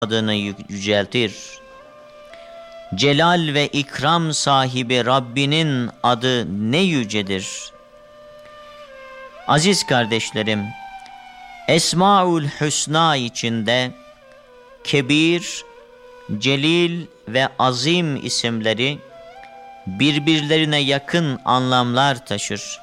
adını yüceltir. Celal ve ikram sahibi Rabbinin adı ne yücedir. Aziz kardeşlerim, Esmaül Hüsna içinde Kebir, Celil ve Azim isimleri birbirlerine yakın anlamlar taşır.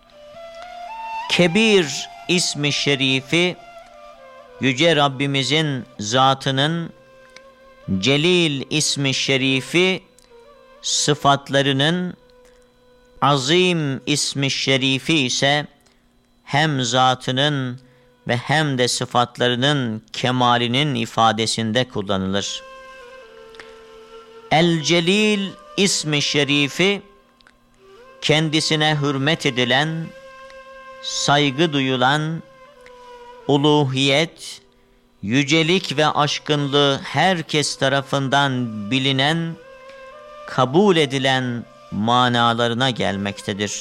Kebir ismi şerifi Yüce Rabbimizin zatının, Celil ismi şerifi sıfatlarının, Azim ismi şerifi ise hem zatının ve hem de sıfatlarının kemalinin ifadesinde kullanılır. El-Celil ismi şerifi kendisine hürmet edilen, saygı duyulan, uluhiyet, yücelik ve aşkınlığı herkes tarafından bilinen, kabul edilen manalarına gelmektedir.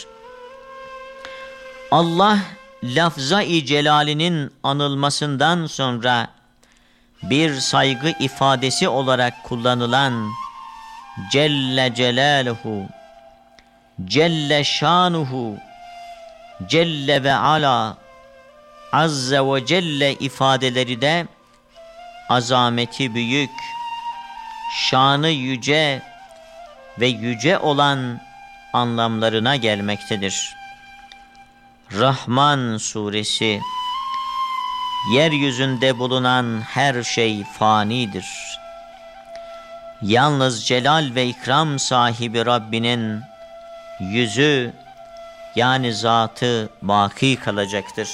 Allah, lafza-i celalinin anılmasından sonra bir saygı ifadesi olarak kullanılan Celle Celaluhu, Celle Şanuhu, Celle ve Ala, Azze ve Celle ifadeleri de azameti büyük, şanı yüce ve yüce olan anlamlarına gelmektedir. Rahman suresi, yeryüzünde bulunan her şey fanidir. Yalnız celal ve ikram sahibi Rabbinin yüzü, yani zatı baki kalacaktır.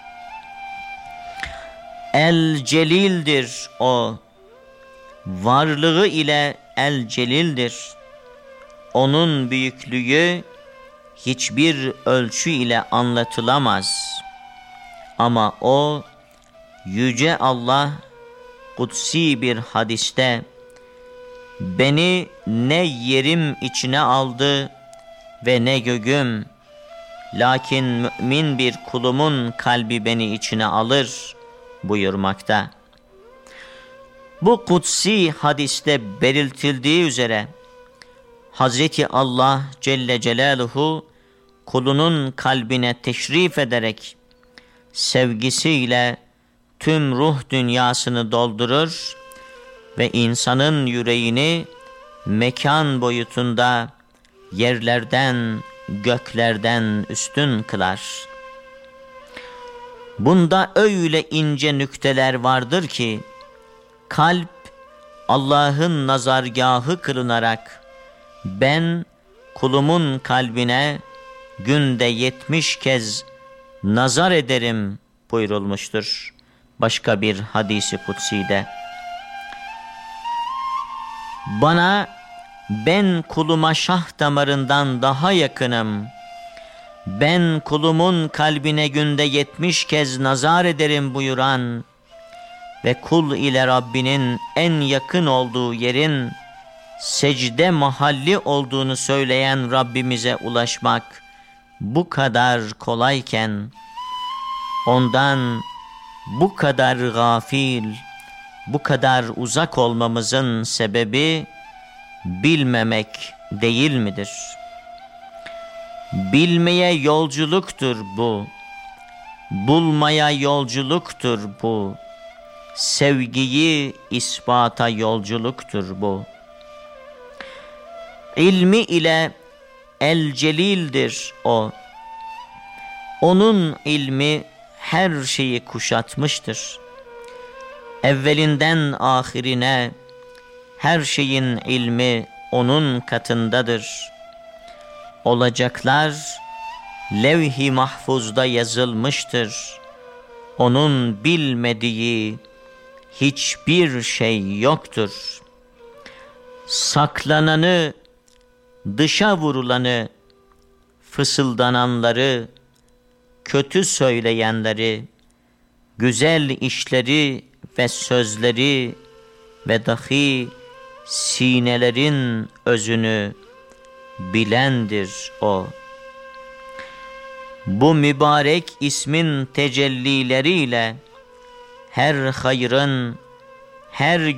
El-Celil'dir o, varlığı ile El-Celil'dir. Onun büyüklüğü hiçbir ölçü ile anlatılamaz. Ama o, Yüce Allah, kutsi bir hadiste, beni ne yerim içine aldı ve ne göğüm, lakin mümin bir kulumun kalbi beni içine alır buyurmakta. Bu kutsi hadiste belirtildiği üzere Hazreti Allah Celle Celaluhu kulunun kalbine teşrif ederek sevgisiyle tüm ruh dünyasını doldurur ve insanın yüreğini mekan boyutunda yerlerden, göklerden üstün kılar. Bunda öyle ince nükteler vardır ki, kalp Allah'ın nazargahı kılınarak, ben kulumun kalbine günde 70 kez nazar ederim buyurulmuştur başka bir hadisi kutside. Bana, ben kuluma şah damarından daha yakınım, ben kulumun kalbine günde 70 kez nazar ederim buyuran ve kul ile Rabbinin en yakın olduğu yerin secde mahalli olduğunu söyleyen Rabbimize ulaşmak bu kadar kolayken, ondan bu kadar gafil, bu kadar uzak olmamızın sebebi bilmemek değil midir? Bilmeye yolculuktur bu, bulmaya yolculuktur bu, sevgiyi ispata yolculuktur bu. İlmi ile El-Celil'dir o. Onun ilmi her şeyi kuşatmıştır. Evvelinden ahirine her şeyin ilmi onun katındadır. Olacaklar levh-i mahfuzda yazılmıştır. Onun bilmediği hiçbir şey yoktur. Saklananı, dışa vurulanı, fısıldananları, kötü söyleyenleri, güzel işleri ve sözleri ve dahi sinelerin özünü bilendir o. Bu mübarek ismin tecellileriyle her hayrın, her